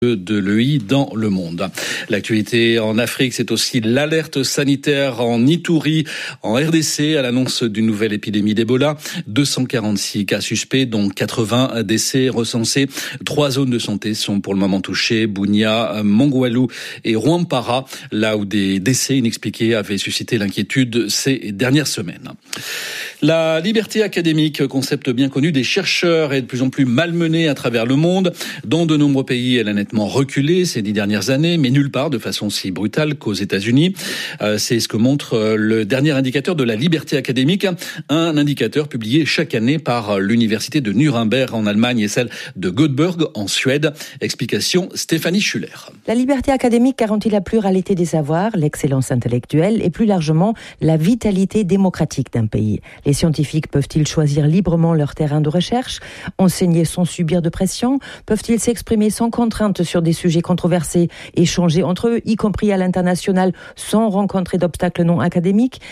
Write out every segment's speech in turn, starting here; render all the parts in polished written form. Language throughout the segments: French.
de l'EI dans le monde. L'actualité en Afrique, c'est aussi l'alerte sanitaire en Ituri, en RDC, à l'annonce d'une nouvelle épidémie d'Ebola. 246 cas suspects, dont 80 décès recensés. 3 zones de santé sont pour le moment touchées, Bunia, Mongwalu et Rwampara, là où des décès inexpliqués avaient suscité l'inquiétude ces dernières semaines. La liberté académique, concept bien connu des chercheurs, est de plus en plus malmené à travers le monde. Dans de nombreux pays, elle a nettement reculé ces 10 dernières années, mais nulle part de façon si brutale qu'aux États-Unis. C'est ce que montre le dernier indicateur de la liberté académique, un indicateur publié chaque année par l'université de Nuremberg en Allemagne et celle de Göteborg en Suède. Explication Stéphanie Schuller. La liberté académique garantit la pluralité des savoirs, l'excellence intellectuelle et plus largement la vitalité démocratique d'un pays. Les scientifiques peuvent-ils choisir librement leur terrain de recherche, enseigner sans subir de pression? Peuvent-ils s'exprimer sans contrainte sur des sujets controversés, échanger entre eux, y compris à l'international, sans rencontrer d'obstacles non académiques?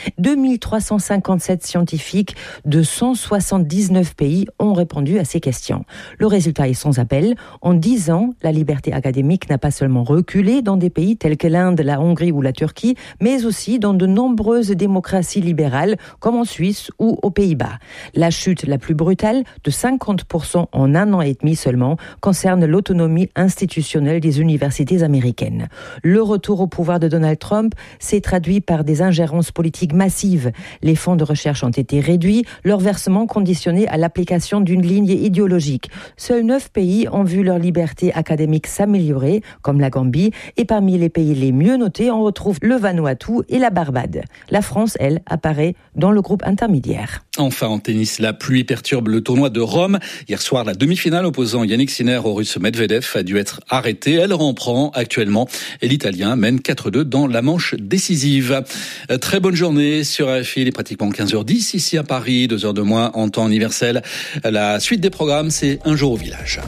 2357 scientifiques de 179 pays ont répondu à ces questions. Le résultat est sans appel. En 10 ans, la liberté académique n'a pas seulement reculé dans des pays tels que l'Inde, la Hongrie ou la Turquie, mais aussi dans de nombreuses démocraties libérales, comme en Suisse ou aux Pays-Bas. La chute la plus brutale, de 50% en 1 an et demi seulement, concerne l'autonomie institutionnelle des universités américaines. Le retour au pouvoir de Donald Trump s'est traduit par des ingérences politiques massives. Les fonds de recherche ont été réduits, leur versement conditionné à l'application d'une ligne idéologique. Seuls 9 pays ont vu leur liberté académique s'améliorer, comme la Gambie, et parmi les pays les mieux notés, on retrouve le Vanuatu et la Barbade. La France, elle, apparaît dans le groupe intermédiaire. Enfin, en tennis, la pluie perturbe le tournoi de Rome. Hier soir, la demi-finale opposant Yannick Sinner au Russe Medvedev a dû être arrêtée. Elle reprend actuellement et l'Italien mène 4-2 dans la manche décisive. Très bonne journée sur RFI. Il est pratiquement 15h10 ici à Paris, 2 heures de moins en temps universel. La suite des programmes, c'est Un jour au village.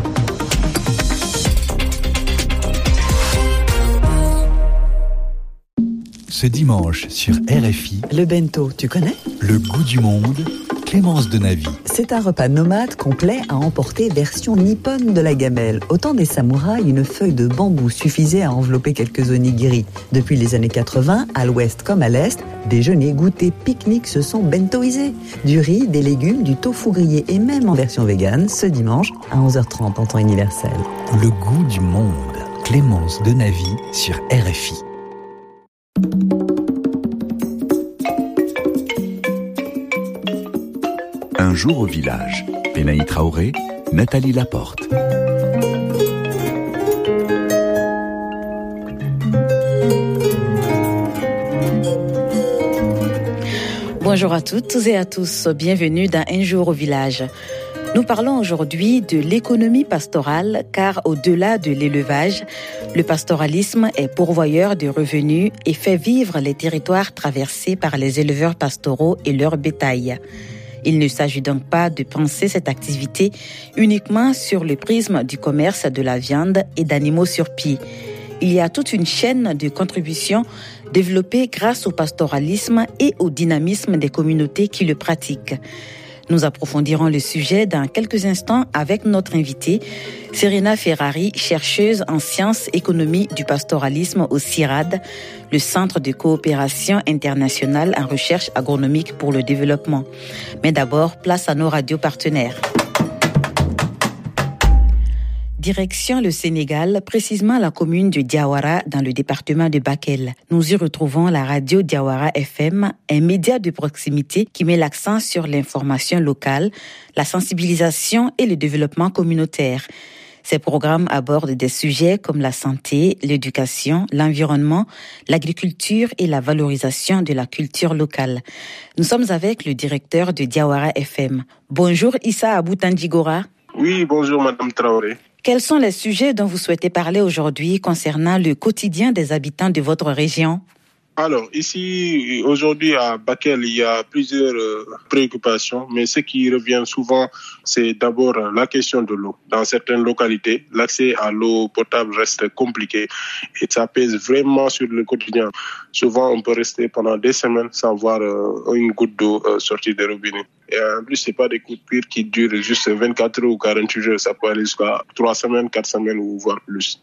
Ce dimanche sur RFI, le bento, tu connais? Le goût du monde, Clémence Denavi. C'est un repas nomade complet à emporter version nippone de la gamelle. Au temps des samouraïs, une feuille de bambou suffisait à envelopper quelques onigiri. Depuis les années 80, à l'ouest comme à l'est, déjeuner, goûter, pique-nique se sont bentoisés. Du riz, des légumes, du tofu grillé et même en version végane, ce dimanche à 11h30 en temps universel. Le goût du monde, Clémence Denavi sur RFI. Un jour au village. Benaï Traoré, Nathalie Laporte. Bonjour à toutes et à tous. Bienvenue dans Un jour au village. Nous parlons aujourd'hui de l'économie pastorale car au-delà de l'élevage, le pastoralisme est pourvoyeur de revenus et fait vivre les territoires traversés par les éleveurs pastoraux et leur bétail. Il ne s'agit donc pas de penser cette activité uniquement sur le prisme du commerce de la viande et d'animaux sur pied. Il y a toute une chaîne de contributions développée grâce au pastoralisme et au dynamisme des communautés qui le pratiquent. Nous approfondirons le sujet dans quelques instants avec notre invitée, Serena Ferrari, chercheuse en sciences économie du pastoralisme au CIRAD, le Centre de coopération internationale en recherche agronomique pour le développement. Mais d'abord, place à nos radios partenaires. Direction le Sénégal, précisément la commune de Diawara dans le département de Bakel. Nous y retrouvons la radio Diawara FM, un média de proximité qui met l'accent sur l'information locale, la sensibilisation et le développement communautaire. Ces programmes abordent des sujets comme la santé, l'éducation, l'environnement, l'agriculture et la valorisation de la culture locale. Nous sommes avec le directeur de Diawara FM. Bonjour Issa Abou-Tandjigora. Oui, bonjour Madame Traoré. Quels sont les sujets dont vous souhaitez parler aujourd'hui concernant le quotidien des habitants de votre région? Alors, ici, aujourd'hui, à Bakel, il y a plusieurs préoccupations, mais ce qui revient souvent, c'est d'abord la question de l'eau. Dans certaines localités, l'accès à l'eau potable reste compliqué et ça pèse vraiment sur le quotidien. Souvent, on peut rester pendant des semaines sans voir une goutte d'eau sortir des robinets. Et en plus, c'est pas des coupures qui durent juste 24 heures ou 48 heures. Ça peut aller jusqu'à 3 semaines, 4 semaines ou voire plus.